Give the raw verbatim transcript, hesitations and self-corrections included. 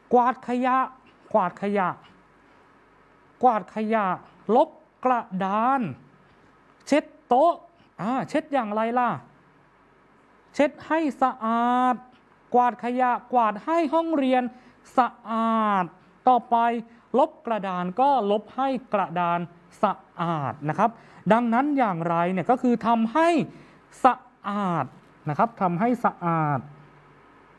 กวาดขยะกวาดขยะกวาดขยะลบกระดานเช็ดโต๊ะอ่าเช็ดอย่างไรล่ะเช็ดให้สะอาดกวาดขยะกวาดให้ห้องเรียนสะอาดต่อไปลบกระดานก็ลบให้กระดานสะอาดนะครับดังนั้นอย่างไรเนี่ยก็คือทำให้สะอาดนะครับทำให้สะอาด